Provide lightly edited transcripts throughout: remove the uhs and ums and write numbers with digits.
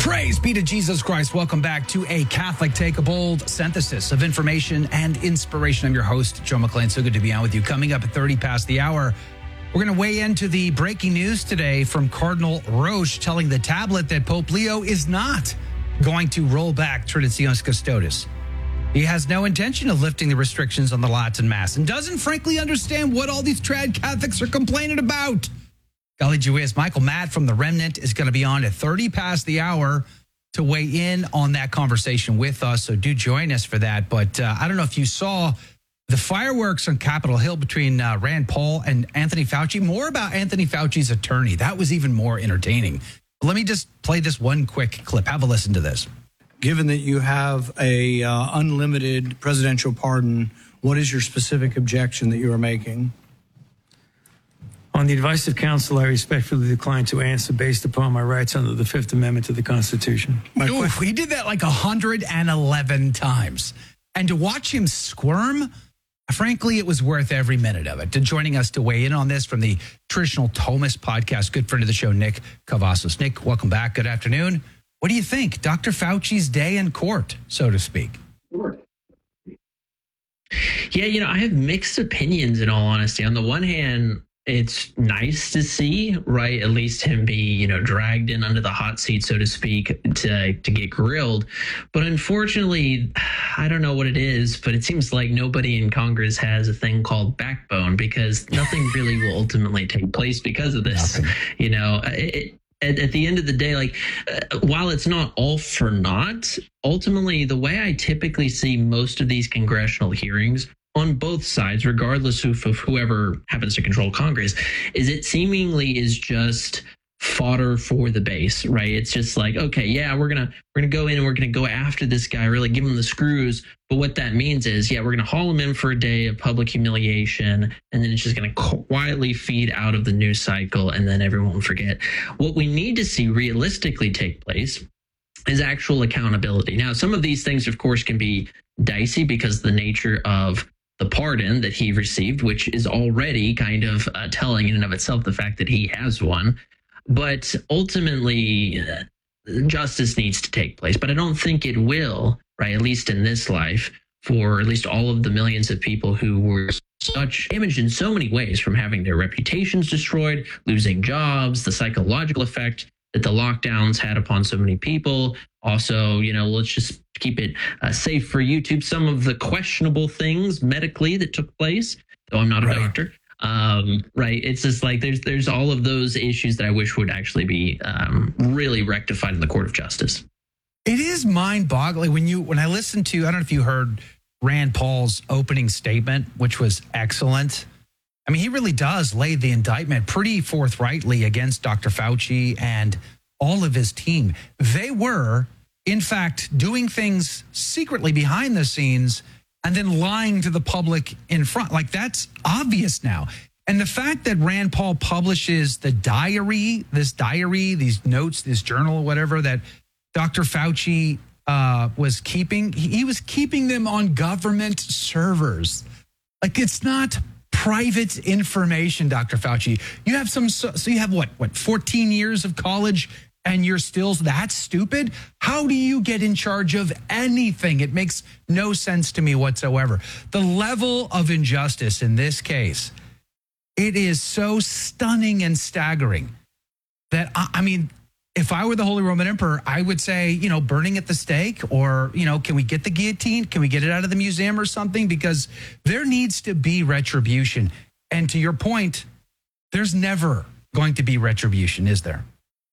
Praise be to Jesus Christ. Welcome back to A Catholic Take, a bold synthesis of information and inspiration. I'm your host, Joe McClain. So good to be on with you. Coming up at 30 past the hour, we're going to weigh into the breaking news today from Cardinal Roche telling the tablet that Pope Leo is not going to roll back Traditionis Custodes. He has no intention of lifting the restrictions on the Latin Mass and doesn't frankly understand what all these trad Catholics are complaining about. Golly gee, Michael Matt from The Remnant is going to be on at 30 past the hour to weigh in on that conversation with us. So do join us for that. But I don't know if you saw the fireworks on Capitol Hill between Rand Paul and Anthony Fauci. More about Anthony Fauci's attorney. That was even more entertaining. Let me just play this one quick clip. Have a listen to this. Given that you have a unlimited presidential pardon, what is your specific objection that you are making? On the advice of counsel, I respectfully decline to answer based upon my rights under the Fifth Amendment to the Constitution. He did that like 111 times. And to watch him squirm, frankly, it was worth every minute of it. Joining us to weigh in on this from the Traditional Thomist podcast, good friend of the show, Nick Cavazos. Nick, welcome back. Good afternoon. What do you think? Dr. Fauci's day in court, so to speak. Yeah, I have mixed opinions in all honesty. On the one hand, it's nice to see, right, at least him be, dragged in under the hot seat, so to speak, to get grilled. But unfortunately, I don't know what it is, but it seems like nobody in Congress has a thing called backbone because nothing really will ultimately take place because of this. Nothing. At the end of the day, while it's not all for naught, ultimately, the way I typically see most of these congressional hearings on both sides, regardless of whoever happens to control Congress, is it seemingly is just fodder for the base, right? It's just like, okay, yeah, we're gonna go in and we're gonna go after this guy, really give him the screws. But what that means is, yeah, we're gonna haul him in for a day of public humiliation, and then it's just gonna quietly feed out of the news cycle, and then everyone will forget. What we need to see realistically take place is actual accountability. Now, some of these things, of course, can be dicey because of the nature of the pardon that he received, which is already kind of telling in and of itself the fact that he has one. But ultimately, justice needs to take place. But I don't think it will, right, at least in this life, for at least all of the millions of people who were such damaged in so many ways from having their reputations destroyed, losing jobs, the psychological effect that the lockdowns had upon so many people. Also, let's just keep it safe for YouTube. Some of the questionable things medically that took place, though I'm not a doctor. Right. It's just like there's all of those issues that I wish would actually be really rectified in the court of justice. It is mind-boggling when I listened to, I don't know if you heard Rand Paul's opening statement, which was excellent. I mean, he really does lay the indictment pretty forthrightly against Dr. Fauci and all of his team. They were, in fact, doing things secretly behind the scenes and then lying to the public in front. Like, that's obvious now. And the fact that Rand Paul publishes the diary, these notes, this journal or whatever that Dr. Fauci was keeping, he was keeping them on government servers. Like, it's not private information, Dr. Fauci. You have so you have what 14 years of college and you're still that stupid? How do you get in charge of anything? It makes no sense to me whatsoever. The level of injustice in this case, it is so stunning and staggering that, I mean, if I were the Holy Roman Emperor, I would say, burning at the stake, or, can we get the guillotine? Can we get it out of the museum or something? Because there needs to be retribution. And to your point, there's never going to be retribution, is there?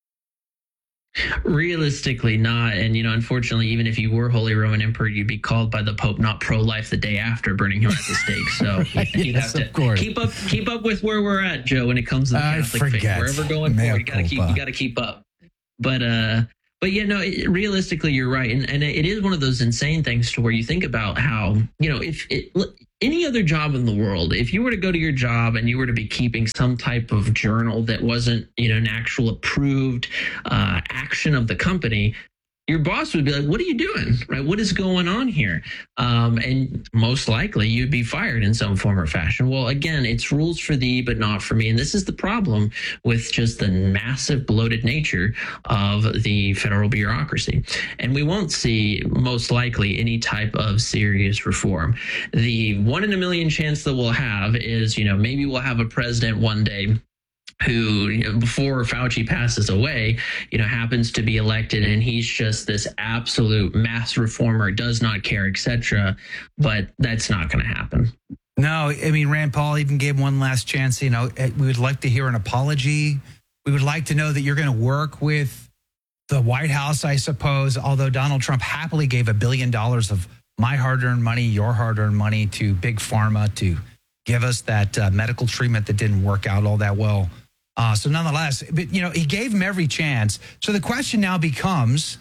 Realistically not. And, unfortunately, even if you were Holy Roman Emperor, you'd be called by the Pope not pro-life the day after burning him at the stake. So you'd have to keep up with where we're at, Joe, when it comes to the Catholic faith. Wherever going forward, you got to keep up. But realistically, you're right. And it is one of those insane things to where you think about how, if any other job in the world, if you were to go to your job and you were to be keeping some type of journal that wasn't, an actual approved action of the company, your boss would be like, what are you doing? Right? What is going on here? And most likely you'd be fired in some form or fashion. Well, again, it's rules for thee, but not for me. And this is the problem with just the massive bloated nature of the federal bureaucracy. And we won't see most likely any type of serious reform. The 1 in a million chance that we'll have is, maybe we'll have a president one day who, before Fauci passes away, happens to be elected, and he's just this absolute mass reformer, does not care, etc. But that's not going to happen. No, I mean, Rand Paul even gave one last chance. We would like to hear an apology. We would like to know that you're going to work with the White House, I suppose, although Donald Trump happily gave $1 billion of my hard-earned money, your hard-earned money, to Big Pharma to give us that medical treatment that didn't work out all that well. So nonetheless, but, he gave him every chance. So the question now becomes,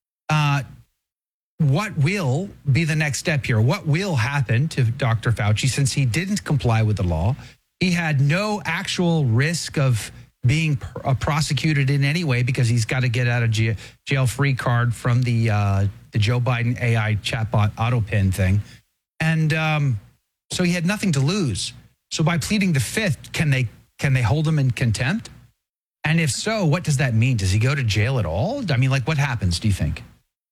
what will be the next step here? What will happen to Dr. Fauci since he didn't comply with the law? He had no actual risk of being prosecuted in any way because he's got to get out of jail-free card from the Joe Biden AI chatbot AutoPin thing. And so he had nothing to lose. So by pleading the fifth, can they hold him in contempt? And if so, what does that mean? Does he go to jail at all? I mean, what happens, do you think?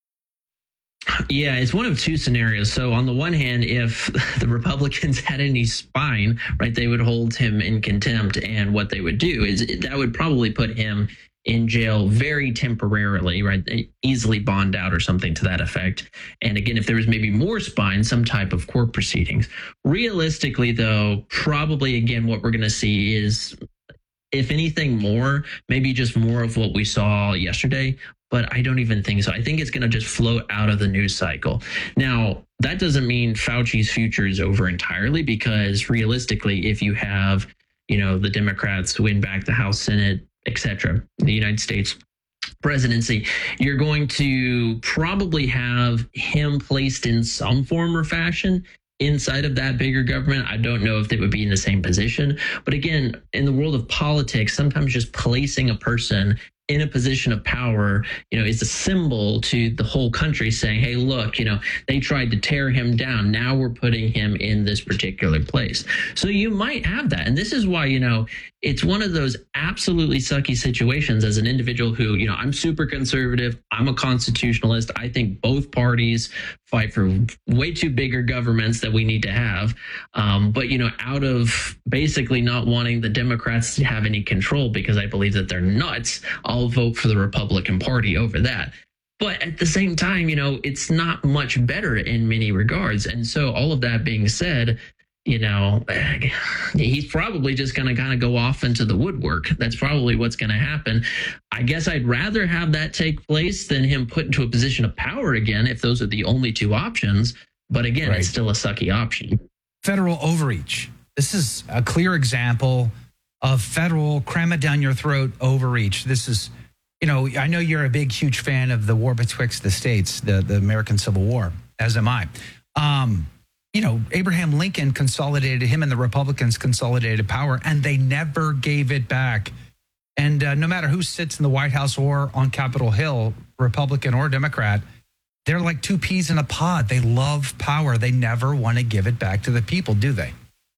Yeah, it's one of two scenarios. So on the one hand, if the Republicans had any spine, right, they would hold him in contempt. And what they would do is that would probably put him in jail very temporarily, right? Easily bond out or something to that effect. And again, if there was maybe more spine, some type of court proceedings. Realistically, though, probably, again, what we're going to see is, if anything more, maybe just more of what we saw yesterday. But I don't even think so. I think it's going to just float out of the news cycle. Now, that doesn't mean Fauci's future is over entirely, because realistically, if you have, the Democrats win back the House, Senate, etc., the United States presidency, you're going to probably have him placed in some form or fashion inside of that bigger government. I don't know if they would be in the same position. But again, in the world of politics, sometimes just placing a person in a position of power, is a symbol to the whole country saying, hey, look, they tried to tear him down. Now we're putting him in this particular place. So you might have that. And this is why, it's one of those absolutely sucky situations as an individual who, I'm super conservative. I'm a constitutionalist. I think both parties fight for way too bigger governments that we need to have. But, out of basically not wanting the Democrats to have any control, because I believe that they're nuts, I'll vote for the Republican Party over that. But at the same time, it's not much better in many regards. And so all of that being said, he's probably just going to kind of go off into the woodwork. That's probably what's going to happen. I guess I'd rather have that take place than him put into a position of power again, if those are the only two options. But again, It's still a sucky option. Federal overreach. This is a clear example of federal cram it down your throat overreach. This is, I know you're a big, huge fan of the war betwixt the states, the American Civil War, as am I. Abraham Lincoln consolidated, him and the Republicans consolidated power, and they never gave it back. And no matter who sits in the White House or on Capitol Hill, Republican or Democrat, they're like two peas in a pod. They love power. They never want to give it back to the people, do they?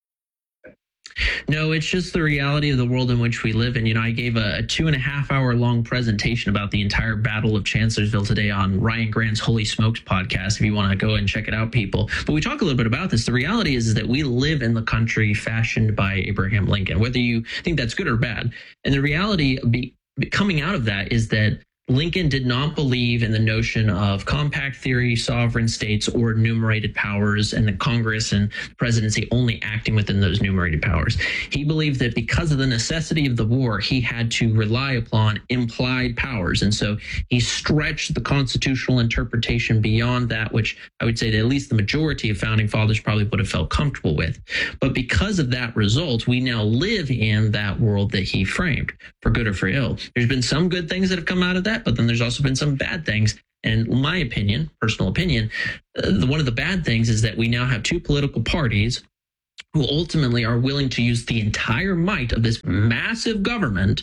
No, it's just the reality of the world in which we live in. I gave a 2.5-hour long presentation about the entire Battle of Chancellorsville today on Ryan Grant's Holy Smokes podcast, if you want to go and check it out, people. But we talk a little bit about this. The reality is that we live in the country fashioned by Abraham Lincoln, whether you think that's good or bad. And the reality coming out of that is that Lincoln did not believe in the notion of compact theory, sovereign states, or enumerated powers, and the Congress and presidency only acting within those enumerated powers. He believed that because of the necessity of the war, he had to rely upon implied powers. And so he stretched the constitutional interpretation beyond that, which I would say that at least the majority of founding fathers probably would have felt comfortable with. But because of that result, we now live in that world that he framed, for good or for ill. There's been some good things that have come out of that, but then there's also been some bad things. And my opinion, personal opinion, one of the bad things is that we now have two political parties who ultimately are willing to use the entire might of this massive government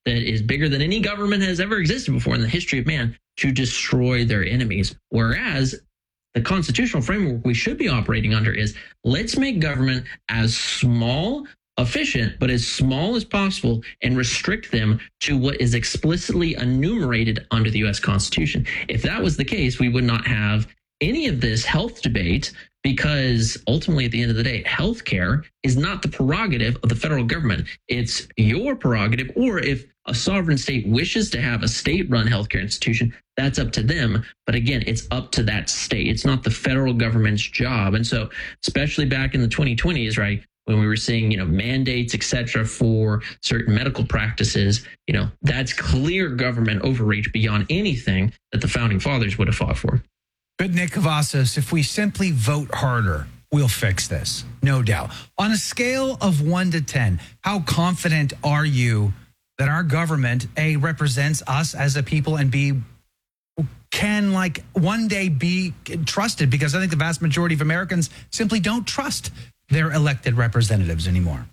that is bigger than any government has ever existed before in the history of man to destroy their enemies. Whereas the constitutional framework we should be operating under is let's make government as small, efficient, but as small as possible and restrict them to what is explicitly enumerated under the U.S. Constitution. If that was the case, we would not have any of this health debate, because ultimately, at the end of the day, healthcare is not the prerogative of the federal government. It's your prerogative, or if a sovereign state wishes to have a state-run healthcare institution, that's up to them. But again, it's up to that state. It's not the federal government's job. And so, especially back in the 2020s, right, when we were seeing, mandates, et cetera, for certain medical practices, that's clear government overreach beyond anything that the founding fathers would have fought for. But Nick Cavazos, if we simply vote harder, we'll fix this, no doubt. On a scale of 1 to 10, how confident are you that our government, A, represents us as a people, and B, can one day be trusted? Because I think the vast majority of Americans simply don't trust their elected representatives anymore.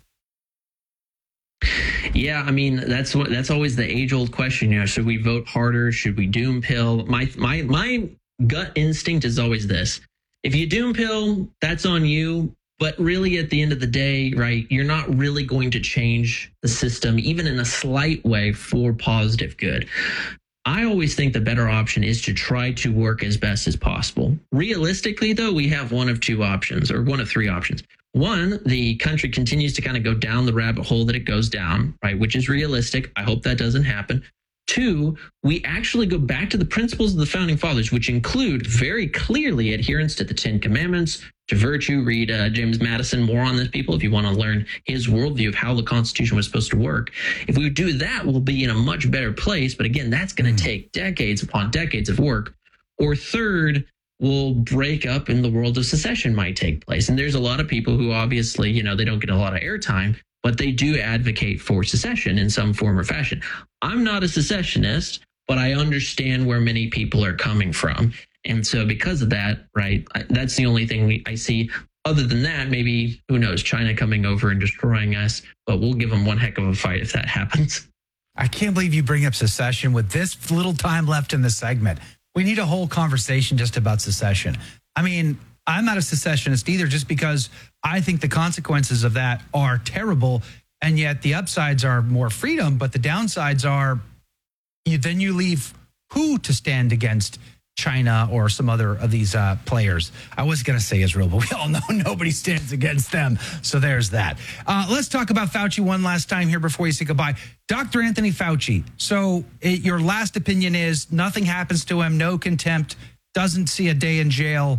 Yeah, I mean, that's always the age-old question. Should we vote harder? Should we doom pill? My gut instinct is always this: if you doom pill, that's on you. But really, at the end of the day, right, you're not really going to change the system, even in a slight way, for positive good. I always think the better option is to try to work as best as possible. Realistically, though, we have one of two options, or one of three options. One, the country continues to kind of go down the rabbit hole that it goes down, right, which is realistic. I hope that doesn't happen. Two, we actually go back to the principles of the founding fathers, which include very clearly adherence to the 10 Commandments, to virtue. Read James Madison more on this, people, if you want to learn his worldview of how the Constitution was supposed to work. If we do that, we'll be in a much better place. But again, that's going to take decades upon decades of work. Or third, we'll break up and the world of secession might take place. And there's a lot of people who obviously, they don't get a lot of airtime, but they do advocate for secession in some form or fashion. I'm not a secessionist, but I understand where many people are coming from. And so because of that, right, that's the only thing I see. Other than that, maybe, who knows, China coming over and destroying us, but we'll give them one heck of a fight if that happens. I can't believe you bring up secession with this little time left in the segment. We need a whole conversation just about secession. I mean, I'm not a secessionist either, just because I think the consequences of that are terrible. And yet the upsides are more freedom, but the downsides are then you leave who to stand against China or some other of these players. I was going to say Israel, but we all know nobody stands against them. So there's that. Let's talk about Fauci one last time here before you say goodbye. Dr. Anthony Fauci. So your last opinion is nothing happens to him, no contempt, doesn't see a day in jail,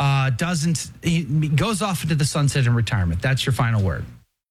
he goes off into the sunset in retirement. That's your final word.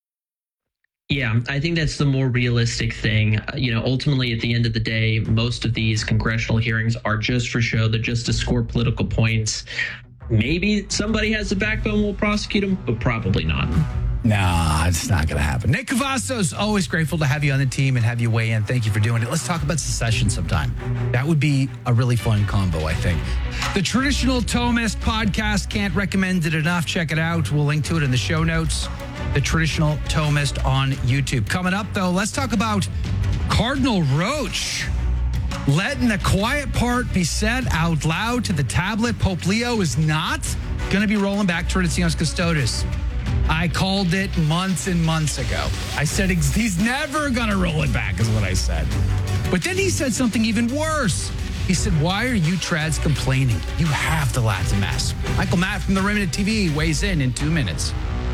Yeah, I think that's the more realistic thing. Ultimately, at the end of the day, most of these congressional hearings are just for show. They're just to score political points. Maybe somebody has the backbone, will prosecute them, but probably not. Nah, it's not going to happen. Nick Cavazos, always grateful to have you on the team and have you weigh in. Thank you for doing it. Let's talk about secession sometime. That would be a really fun combo, I think. The Traditional Thomist podcast, can't recommend it enough. Check it out. We'll link to it in the show notes. The Traditional Thomist on YouTube. Coming up, though, let's talk about Cardinal Roach letting the quiet part be said out loud to the tablet. Pope Leo is not going to be rolling back Traditionis Custodes. I called it months and months ago. I said he's never going to roll it back, is what I said. But then he said something even worse. He said, why are you trads complaining? You have the Latin Mass. Michael Matt from the Remnant TV weighs in 2 minutes.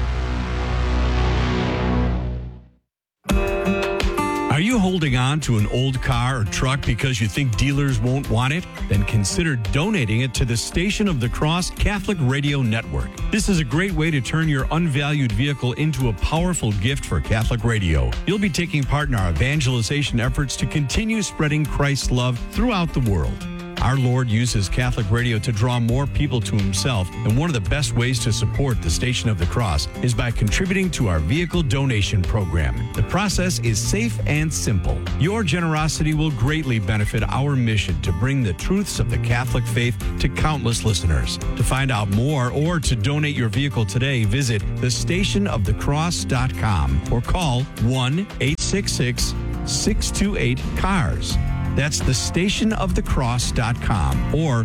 Are you holding on to an old car or truck because you think dealers won't want it? Then consider donating it to the Station of the Cross Catholic Radio Network. This is a great way to turn your unvalued vehicle into a powerful gift for Catholic radio. You'll be taking part in our evangelization efforts to continue spreading Christ's love throughout the world. Our Lord uses Catholic radio to draw more people to himself, and one of the best ways to support the Station of the Cross is by contributing to our vehicle donation program. The process is safe and simple. Your generosity will greatly benefit our mission to bring the truths of the Catholic faith to countless listeners. To find out more or to donate your vehicle today, visit thestationofthecross.com or call 1-866 1-866-628-CARS. That's thestationofthecross.com or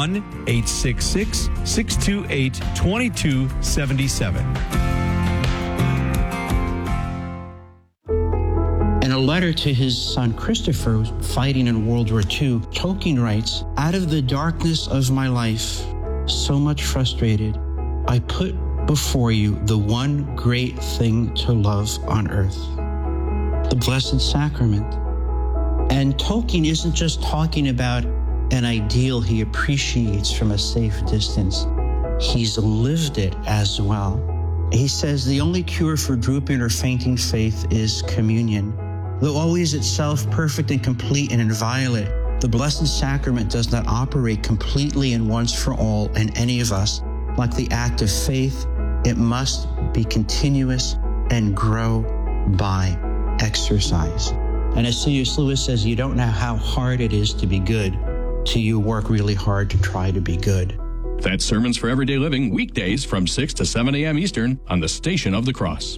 1-866-628-2277. In a letter to his son Christopher, fighting in World War II, Tolkien writes, "Out of the darkness of my life, so much frustrated, I put before you the one great thing to love on earth, the Blessed Sacrament." And Tolkien isn't just talking about an ideal he appreciates from a safe distance. He's lived it as well. He says the only cure for drooping or fainting faith is communion. Though always itself perfect and complete and inviolate, the Blessed Sacrament does not operate completely and once for all in any of us. Like the act of faith, it must be continuous and grow by exercise. And as C.S. Lewis says, you don't know how hard it is to be good till you work really hard to try to be good. That's Sermons for Everyday Living, weekdays from 6 to 7 a.m. Eastern on the Station of the Cross.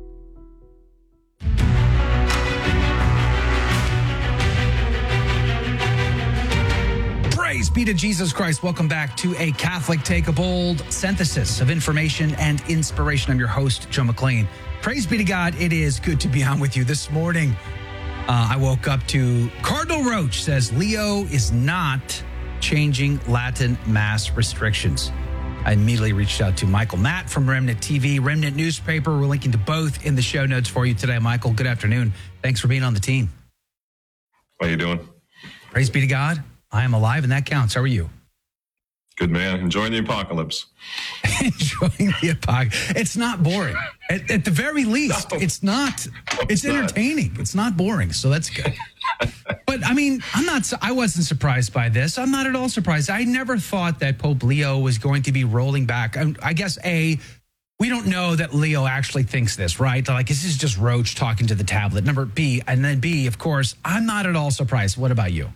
Praise be to Jesus Christ. Welcome back to A Catholic Take a Bold, synthesis of information and inspiration. I'm your host, Joe McLean. Praise be to God. It is good to be on with you this morning. I woke up to Cardinal Roach says Leo is not changing Latin Mass restrictions. I immediately reached out to Michael Matt from Remnant TV, Remnant Newspaper. We're linking to both in the show notes for you today. Michael, good afternoon. Thanks for being on the team. How you doing? Praise be to God. I am alive, and that counts. How are you? Good, man. Enjoying the apocalypse. Enjoying the apocalypse. It's not boring. At the very least, no, it's not. It's entertaining. It's not boring, so that's good. But, I mean, I wasn't surprised by this. I'm not at all surprised. I never thought that Pope Leo was going to be rolling back. I guess, A, we don't know that Leo actually thinks this, right? Like, this is just Roach talking to the tablet. Number B, and then B, of course, I'm not at all surprised. What about you?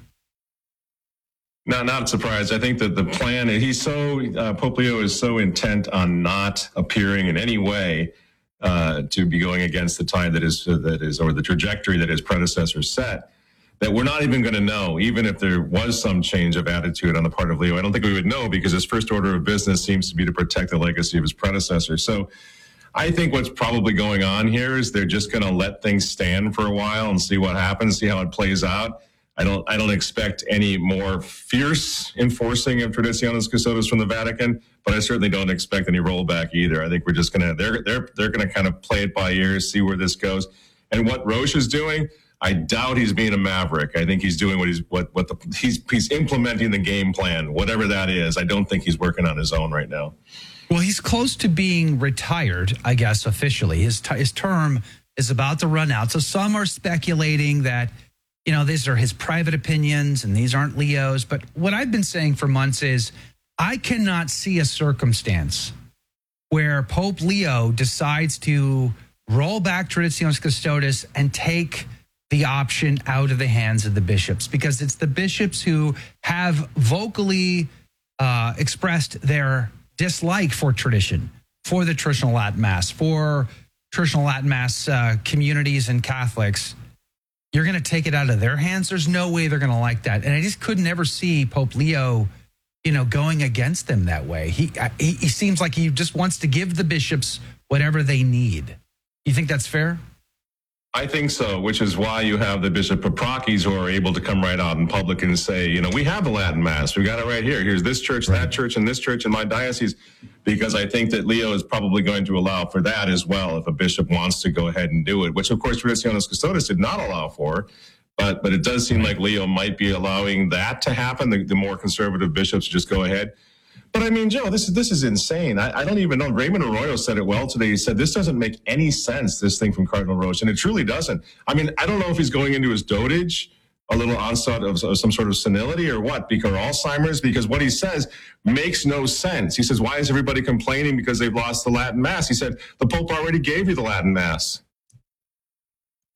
No, not surprised. I think that the plan, Pope Leo is so intent on not appearing in any way to be going against the tide that is, or the trajectory that his predecessor set, that we're not even going to know, even if there was some change of attitude on the part of Leo. I don't think we would know because his first order of business seems to be to protect the legacy of his predecessor. So I think what's probably going on here is they're just going to let things stand for a while and see what happens, see how it plays out. I don't expect any more fierce enforcing of Traditionis Custodes from the Vatican, but I certainly don't expect any rollback either. I think we're just gonna they're gonna kind of play it by ear, see where this goes. And what Roche is doing, I doubt he's being a maverick. I think he's doing he's implementing the game plan, whatever that is. I don't think he's working on his own right now. Well, he's close to being retired, I guess officially. His term is about to run out. So some are speculating that, you know, these are his private opinions and these aren't Leo's. But what I've been saying for months is I cannot see a circumstance where Pope Leo decides to roll back Traditionis Custodes and take the option out of the hands of the bishops, because it's the bishops who have vocally expressed their dislike for tradition, for the traditional Latin Mass, for traditional Latin Mass communities and Catholics. You're going to take it out of their hands? There's no way they're going to like that. And I just could never see Pope Leo, going against them that way. He seems like he just wants to give the bishops whatever they need. You think that's fair? I think so, which is why you have the Bishop Paprokis who are able to come right out in public and say, we have the Latin Mass. We got it right here. Here's this church, that church, and this church in my diocese, because I think that Leo is probably going to allow for that as well if a bishop wants to go ahead and do it, which, of course, Traditionis Custodes did not allow for. But it does seem like Leo might be allowing that to happen, the more conservative bishops just go ahead. But I mean, Joe, this is insane. I don't even know. Raymond Arroyo said it well today. He said, this doesn't make any sense, this thing from Cardinal Roche. And it truly doesn't. I mean, I don't know if he's going into his dotage, a little onset of some sort of senility or what, because Alzheimer's, because what he says makes no sense. He says, why is everybody complaining because they've lost the Latin Mass? He said, the Pope already gave you the Latin Mass.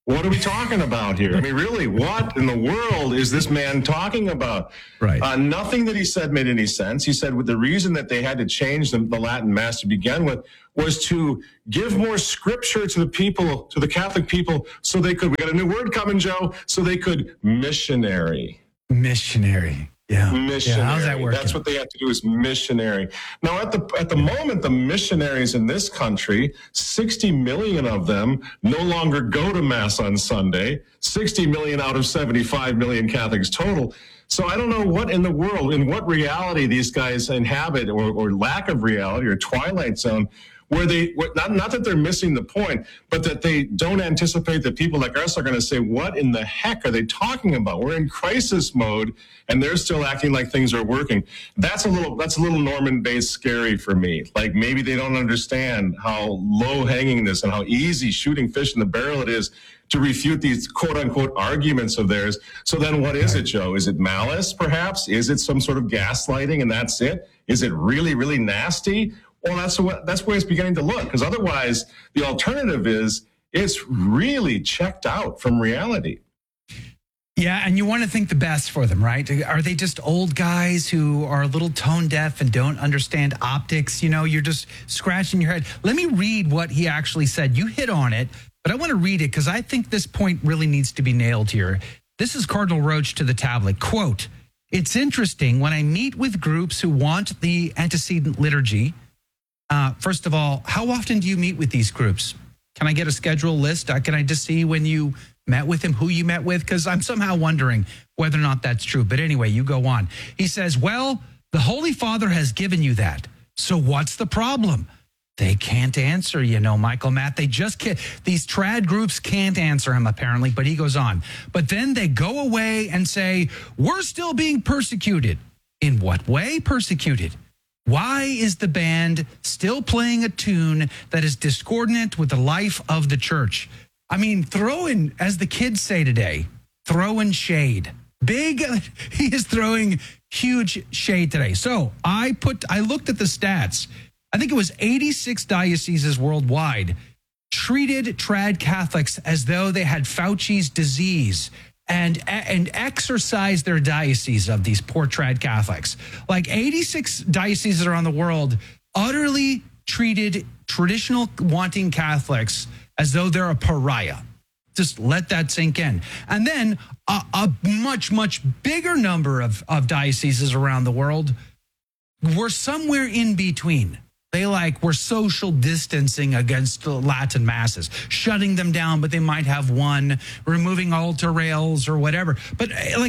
What are we talking about here? I mean, really, what in the world is this man talking about? Right. Nothing that he said made any sense. He said the reason that they had to change the Latin Mass to begin with was to give more scripture to the people, to the Catholic people, so they could, we got a new word coming, Joe, so they could missionary. Missionary. Yeah. Missionary. Yeah, how's that working? That's what they have to do is missionary. Now, at the moment, the missionaries in this country, 60 million of them no longer go to Mass on Sunday, 60 million out of 75 million Catholics total. So I don't know what in the world, in what reality these guys inhabit, or lack of reality, or twilight zone, where not that they're missing the point, but that they don't anticipate that people like us are going to say, what in the heck are they talking about? We're in crisis mode, and they're still acting like things are working. That's a little Norman Bates scary for me. Like, maybe they don't understand how low-hanging this and how easy shooting fish in the barrel it is to refute these quote-unquote arguments of theirs. So then what is it, Joe? Is it malice, perhaps? Is it some sort of gaslighting, and that's it? Is it really, really nasty? Well, that's where it's beginning to look, because otherwise the alternative is it's really checked out from reality. Yeah, and you want to think the best for them, right? Are they just old guys who are a little tone deaf and don't understand optics? You know, you're just scratching your head. Let me read what he actually said. You hit on it, but I want to read it because I think this point really needs to be nailed here. This is Cardinal Roach to the tablet. Quote, "It's interesting when I meet with groups who want the antecedent liturgy. First of all, how often do you meet with these groups? Can I get a schedule list? Can I just see when you met with him, who you met with? Because I'm somehow wondering whether or not that's true. But anyway, you go on. He says, well, the Holy Father has given you that. So what's the problem? They can't answer, Michael Matt. They just can't. These trad groups can't answer him, apparently. But he goes on. But then they go away and say, we're still being persecuted. In what way persecuted? Why is the band still playing a tune that is discordant with the life of the church? I mean, throw in, as the kids say today, throw in shade. He is throwing huge shade today. So I looked at the stats. I think it was 86 dioceses worldwide treated trad Catholics as though they had Fauci's disease and exorcise their diocese of these poor trad Catholics. Like 86 dioceses around the world utterly treated traditional wanting Catholics as though they're a pariah. Just let that sink in. And then a much, much bigger number of dioceses around the world were somewhere in between. They were social distancing against the Latin masses, shutting them down, but they might have one, removing altar rails or whatever. But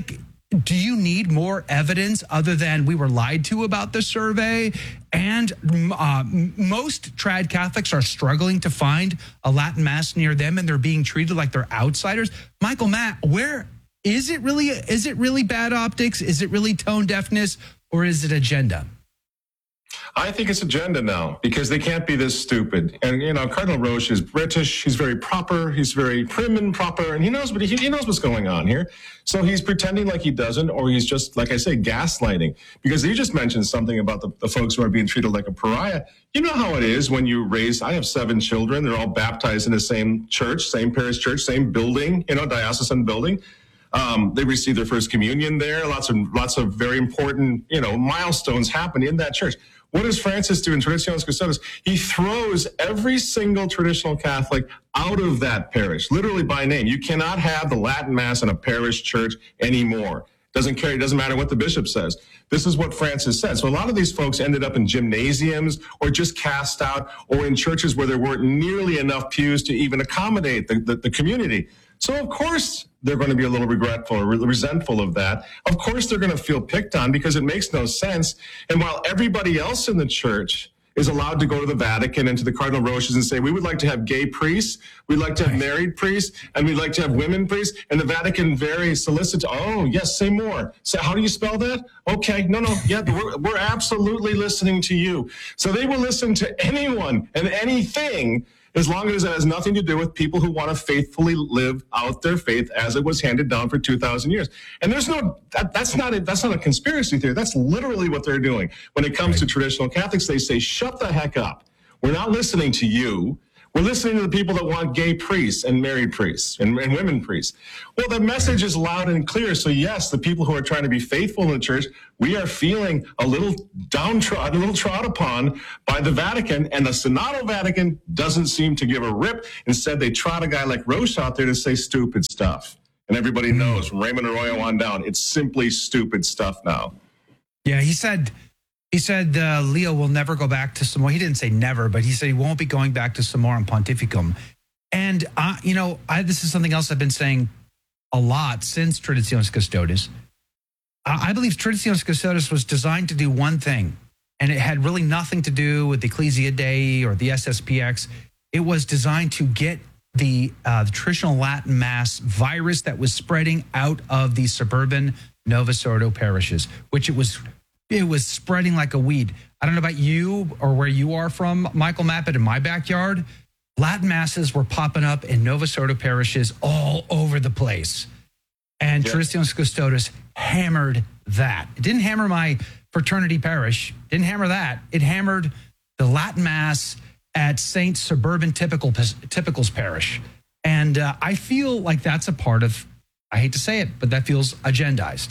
do you need more evidence other than we were lied to about the survey? And most trad Catholics are struggling to find a Latin mass near them, and they're being treated like they're outsiders. Michael Matt, where is it really? Is it really bad optics? Is it really tone deafness, or is it agenda? I think it's agenda now, because they can't be this stupid. And, Cardinal Roche is British. He's very proper. He's very prim and proper. And he knows what's going on here. So he's pretending like he doesn't, or he's just, like I say, gaslighting. Because you just mentioned something about the folks who are being treated like a pariah. You know how it is when you I have 7 children. They're all baptized in the same church, same parish church, same building, diocesan building. They receive their first communion there. Lots of very important, milestones happen in that church. What does Francis do in Traditionis Custodes? He throws every single traditional Catholic out of that parish, literally by name. You cannot have the Latin Mass in a parish church anymore. Doesn't matter what the bishop says. This is what Francis said. So a lot of these folks ended up in gymnasiums, or just cast out, or in churches where there weren't nearly enough pews to even accommodate the community. So, of course, they're going to be a little regretful or resentful of that. Of course, they're going to feel picked on because it makes no sense. And while everybody else in the church is allowed to go to the Vatican and to the Cardinal Roches and say, we would like to have gay priests, we'd like to have married priests, and we'd like to have women priests, and the Vatican very solicits, oh, yes, say more. So how do you spell that? Okay, no, yeah, we're absolutely listening to you. So they will listen to anyone and anything, as long as it has nothing to do with people who want to faithfully live out their faith as it was handed down for 2,000 years. And that's not a conspiracy theory. That's literally what they're doing. When it comes to traditional Catholics, they say, shut the heck up. We're not listening to you. We're listening to the people that want gay priests and married priests and women priests. Well, the message is loud and clear. So yes, the people who are trying to be faithful in the church, we are feeling a little downtrodden, a little trod upon by the Vatican, and the Synodal Vatican doesn't seem to give a rip. Instead, they trot a guy like Roche out there to say stupid stuff. And everybody knows from Raymond Arroyo on down, it's simply stupid stuff now. Yeah, he said Leo will never go back to Summorum. He didn't say never, but he said he won't be going back to Summorum Pontificum. And, this is something else I've been saying a lot since Traditionis Custodes. I believe Traditionis Custodes was designed to do one thing, and it had really nothing to do with the Ecclesia Dei or the SSPX. It was designed to get the traditional Latin Mass virus that was spreading out of the suburban Novus Ordo parishes, which it was spreading like a weed. I don't know about you or where you are from, Michael Matt, but in my backyard, Latin Masses were popping up in Novus Ordo parishes all over the place. And Traditionis Custodes hammered that. It didn't hammer my fraternity parish, didn't hammer that. It hammered the Latin Mass at St. Suburban Typicals Parish. And I feel like that's a part of, I hate to say it, but that feels agendized.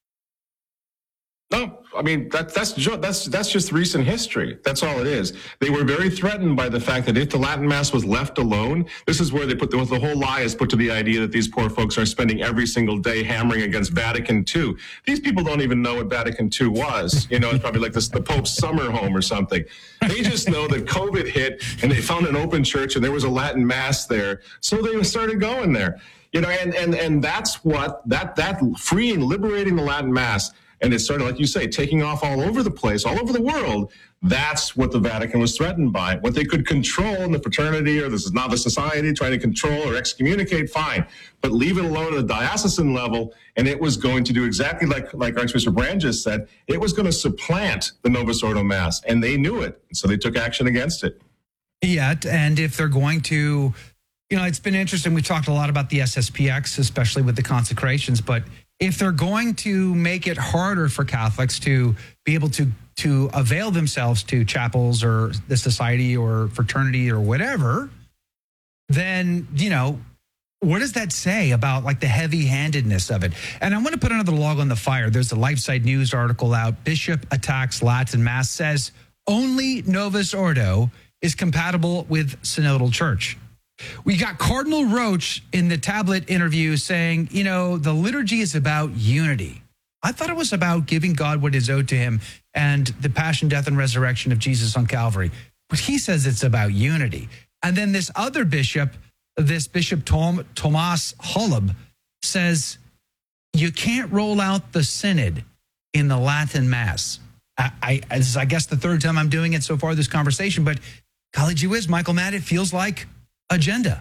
No, I mean, that's just recent history. That's all it is. They were very threatened by the fact that if the Latin Mass was left alone, this is where they put the whole lie is put to the idea that these poor folks are spending every single day hammering against Vatican II. These people don't even know what Vatican II was. It's probably like the Pope's summer home or something. They just know that COVID hit and they found an open church and there was a Latin Mass there. So they started going there. And that's what that freeing, liberating the Latin Mass. And it started, like you say, taking off all over the place, all over the world. That's what the Vatican was threatened by. What they could control in the fraternity or this is not the society, trying to control or excommunicate, fine. But leave it alone at a diocesan level, and it was going to do exactly like Archbishop Brand just said. It was going to supplant the Novus Ordo Mass, and they knew it. So they took action against it. Yeah, and if they're going to, it's been interesting. We've talked a lot about the SSPX, especially with the consecrations, but if they're going to make it harder for Catholics to be able to avail themselves to chapels or the society or fraternity or whatever, then, what does that say about like the heavy-handedness of it? And I want to put another log on the fire. There's a LifeSite News article out. Bishop attacks Latin Mass, says only Novus Ordo is compatible with Synodal Church. We got Cardinal Roach in the Tablet interview saying, the liturgy is about unity. I thought it was about giving God what is owed to him and the passion, death, and resurrection of Jesus on Calvary. But he says it's about unity. And then this other bishop, this Bishop Tomas Holub, says you can't roll out the synod in the Latin Mass. This is, I guess, the third time I'm doing it so far this conversation, but golly gee whiz, Michael Matt, it feels like agenda.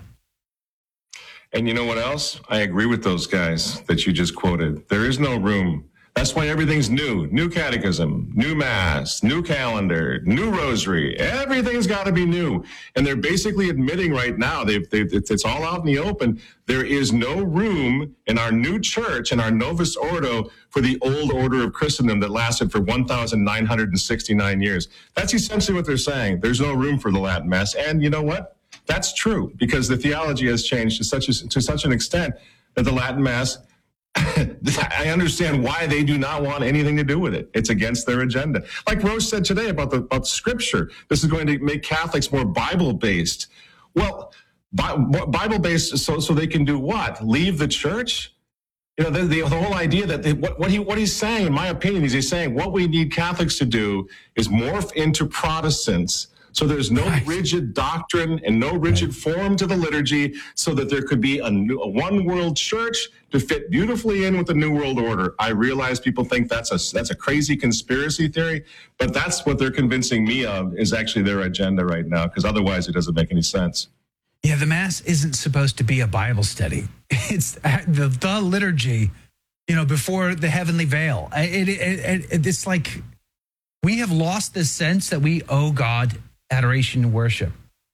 And you know what else? I agree with those guys that you just quoted. There is no room. That's why everything's new. New catechism, new mass, new calendar, new rosary. Everything's got to be new. And they're basically admitting right now, it's all out in the open. There is no room in our new church and our Novus Ordo for the old order of Christendom that lasted for 1,969 years. That's essentially what they're saying. There's no room for the Latin Mass. And you know what? That's true, because the theology has changed to such an extent that the Latin Mass, I understand why they do not want anything to do with it. It's against their agenda. Like Rose said today about Scripture, this is going to make Catholics more Bible-based. Well, Bible-based so they can do what? Leave the church? The whole idea that what he's saying, in my opinion, is he's saying what we need Catholics to do is morph into Protestants. So there's no rigid doctrine and no rigid form to the liturgy, so that there could be a one world church to fit beautifully in with the New World Order. I realize people think that's a crazy conspiracy theory, but that's what they're convincing me of is actually their agenda right now, because otherwise it doesn't make any sense. Yeah, the Mass isn't supposed to be a Bible study. It's the liturgy, before the heavenly veil. It's like we have lost this sense that we owe God adoration and worship.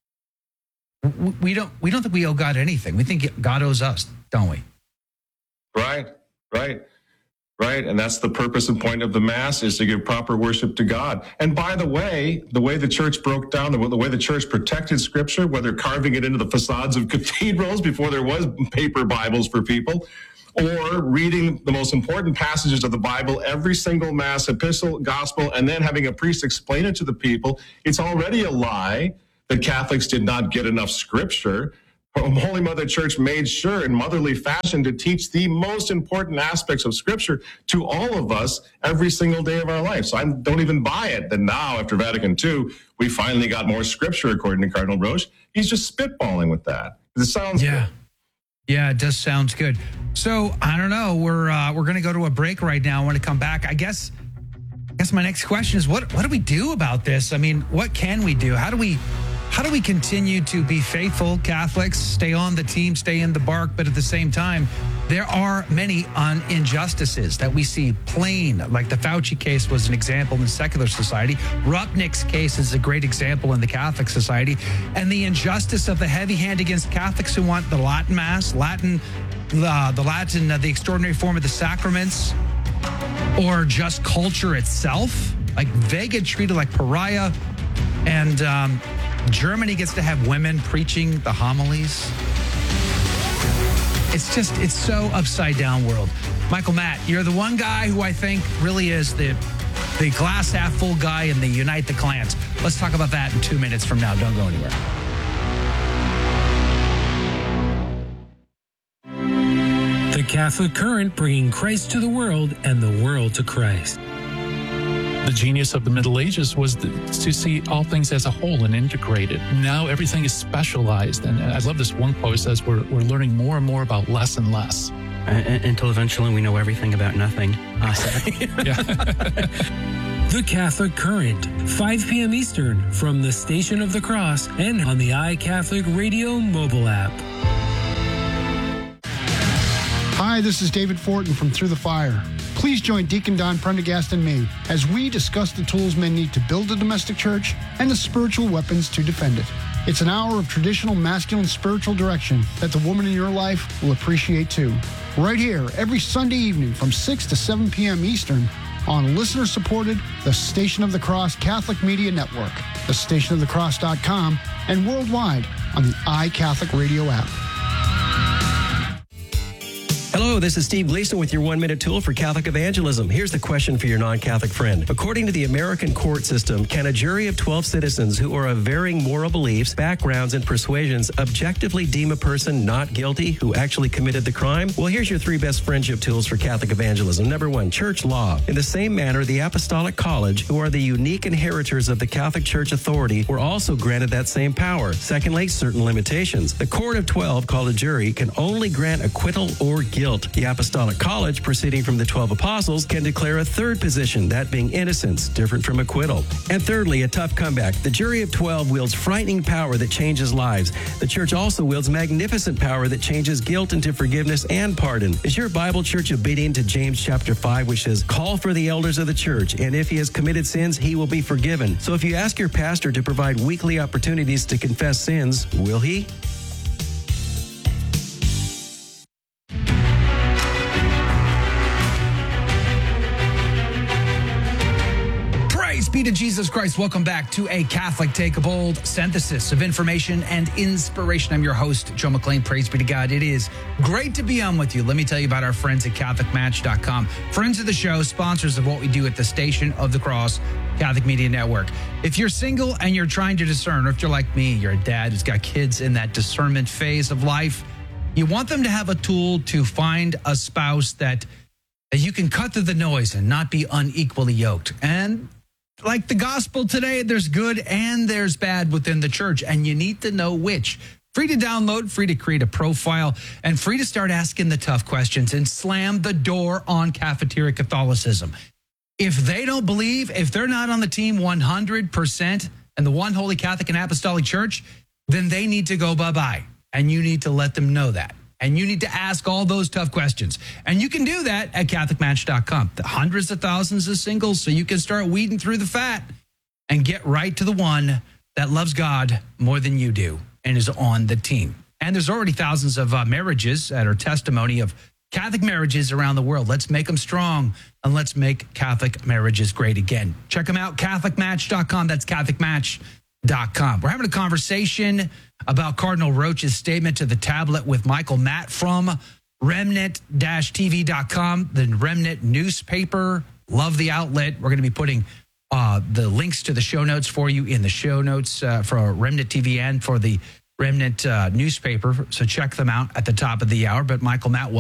We don't think we owe God anything. We think God owes us, don't we? Right. right? And that's the purpose and point of the Mass, is to give proper worship to God. And by the way the church broke down, the way the church protected Scripture, whether carving it into the facades of cathedrals before there was paper Bibles for people, or reading the most important passages of the Bible, every single Mass, epistle, gospel, and then having a priest explain it to the people. It's already a lie that Catholics did not get enough Scripture. Holy Mother Church made sure in motherly fashion to teach the most important aspects of Scripture to all of us every single day of our life. So I don't even buy it that now, after Vatican II, we finally got more Scripture, according to Cardinal Roche. He's just spitballing with that. It sounds good. Yeah, it does sound good. So I don't know. We're going to go to a break right now. I want to come back. I guess my next question is what do we do about this? I mean, what can we do? How do we continue to be faithful Catholics, stay on the team, stay in the bark, but at the same time, there are many injustices that we see plain, like the Fauci case was an example in the secular society. Rupnik's case is a great example in the Catholic society. And the injustice of the heavy hand against Catholics who want the Latin Mass, the extraordinary form of the sacraments, or just culture itself. Like they get treated like pariah, and Germany gets to have women preaching the homilies. It's so upside down world. Michael Matt, you're the one guy who I think really is the glass half full guy in the Unite the Clans. Let's talk about that in 2 minutes from now. Don't go anywhere. The Catholic Current, bringing Christ to the world and the world to Christ. The genius of the Middle Ages was to see all things as a whole and integrated. Now everything is specialized. And I love this one quote says we're learning more and more about less and less. Until eventually we know everything about nothing. The Catholic Current, 5 p.m. Eastern, from the Station of the Cross and on the iCatholic Radio mobile app. Hi, this is David Fortin from Through the Fire. Please join Deacon Don Prendergast and me as we discuss the tools men need to build a domestic church and the spiritual weapons to defend it. It's an hour of traditional masculine spiritual direction that the woman in your life will appreciate too. Right here, every Sunday evening from 6 to 7 p.m. Eastern on listener-supported The Station of the Cross Catholic Media Network, thestationofthecross.com, and worldwide on the iCatholic Radio app. Hello, this is Steve Gleason with your 1-minute tool for Catholic evangelism. Here's the question for your non-Catholic friend. According to the American court system, can a jury of 12 citizens who are of varying moral beliefs, backgrounds, and persuasions objectively deem a person not guilty who actually committed the crime? Well, here's your 3 best friendship tools for Catholic evangelism. Number 1, church law. In the same manner, the Apostolic College, who are the unique inheritors of the Catholic Church authority, were also granted that same power. Secondly, certain limitations. The court of 12, called a jury, can only grant acquittal or guilt. The Apostolic College, proceeding from the 12 apostles, can declare a third position, that being innocence, different from acquittal. And thirdly, a tough comeback. The jury of 12 wields frightening power that changes lives. The church also wields magnificent power that changes guilt into forgiveness and pardon. Is your Bible church obedient to James chapter 5, which says, call for the elders of the church, and if he has committed sins, he will be forgiven. So if you ask your pastor to provide weekly opportunities to confess sins, will he? Be to Jesus Christ. Welcome back to A Catholic Take a Bold, synthesis of information and inspiration. I'm your host, Joe McLean. Praise be to God. It is great to be on with you. Let me tell you about our friends at CatholicMatch.com. Friends of the show, sponsors of what we do at the Station of the Cross Catholic Media Network. If you're single and you're trying to discern, or if you're like me, you're a dad who's got kids in that discernment phase of life, you want them to have a tool to find a spouse that you can cut through the noise and not be unequally yoked. And like the gospel today, there's good and there's bad within the church, and you need to know which. Free to download, free to create a profile, and free to start asking the tough questions and slam the door on cafeteria Catholicism. If they don't believe, if they're not on the team 100% and the one holy Catholic and Apostolic Church, then they need to go bye-bye. And you need to let them know that. And you need to ask all those tough questions. And you can do that at CatholicMatch.com. The hundreds of thousands of singles, so you can start weeding through the fat and get right to the one that loves God more than you do and is on the team. And there's already thousands of marriages that are testimony of Catholic marriages around the world. Let's make them strong, and let's make Catholic marriages great again. Check them out, CatholicMatch.com. That's CatholicMatch.com. We're having a conversation about Cardinal Roach's statement to the tablet with Michael Matt from remnant-tv.com, the Remnant newspaper. Love the outlet. We're going to be putting the links to the show notes for you in the show notes for Remnant TV and for the Remnant newspaper. So check them out at the top of the hour. But Michael Matt,